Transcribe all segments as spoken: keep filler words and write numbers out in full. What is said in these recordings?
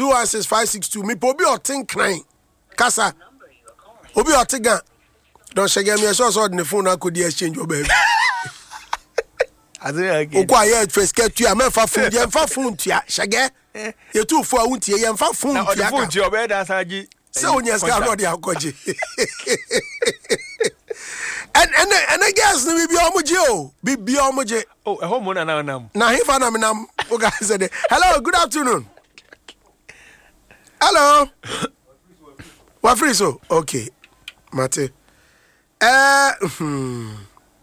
two one six five six two. Me pobi or think crying. Kasa. Obi or tiga. Don't shake me a source on the phone. I could exchange your baby. I think I quiet first get to a man for food. You're for food. Shaggy. You're too far. You're for food. Your bed as I get. So when you're scared, you're going. And and and I guess we be omojo, be be omojo. Oh, a home na na nam. Na he fa na me nam. O guys said, "Hello, good afternoon." Hello. What free so? Okay. Mate. Eh hmm.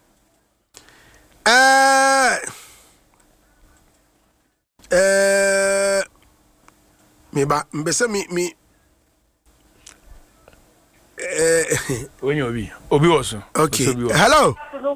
Eh Eh me ba mbese me me Uh, when you be, Obi also. Okay. Hello.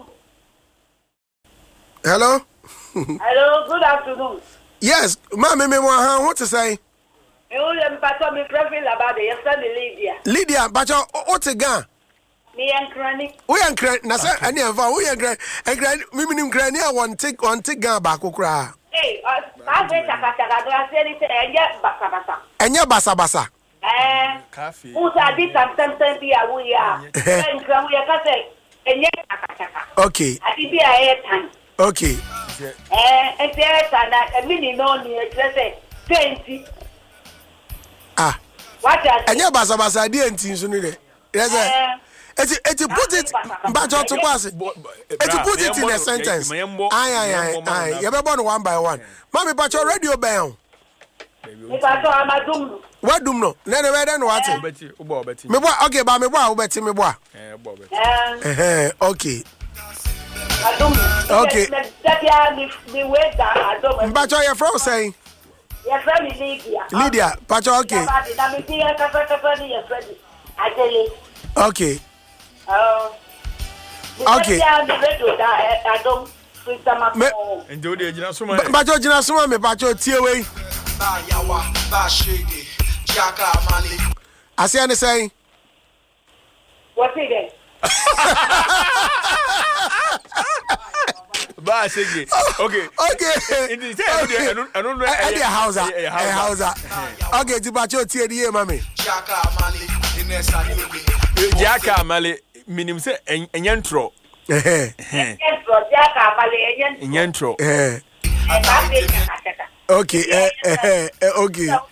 Hello. Hello. Good afternoon. Yes, ma'am. Me want what to say? You am pato me profile about the yesterday Lydia. Lydia, but what again? Me and Granny. We and Granny. Na say ani ava. We and Granny. And Granny. Me minim Granny. I want take one take gan back okra. Hey, I say chaka chaka. Do I say anything? Enya basa basa. Enya basa basa. Eh, coffee. Usa di tam tam tam bi awu ya. En kran we ka say enye akaka. Okay. Ati bi aye tan. Okay. Eh, enti aye tan na e mi ni no ni e say twenty. Ah. What ya? Enya basa basa di enti nso ni de. Yes. Eh. Eti eti put it mbajo to pass. Eti put it in a sentence. Aye aye aye aye. You be born one by one. Mami pacho radio bell. Me pato amadum. What do no? Let me then what? Me boy, okay, but me boy, obeti me boy. Eh, eh, okay. Adum. Okay. That ya me me wait that adum. Pacho, your friend saying? Your friend is Lydia. Lydia, Pacho, okay. Na me see ya ka ka ka ni your friend. Adele. Okay. Oh. Okay. Ya me radio da adum. Me. Enjoy the jina suma. Pacho jina suma me Pacho tie we. Ba yawa, ba shege. Jaka Mali. I see any saying? What's it then? Ba shege. Okay. Okay. In the say I don't I don't know. I dey house a house a. Okay, ti Pacho tie die mami. Jaka Mali. Inesa ni. Jaka Mali minim say enyentro. Eh. Enyentro Jaka Mali enyentro. Enyentro. Eh. Eh. Okay, eh, eh, eh, okay.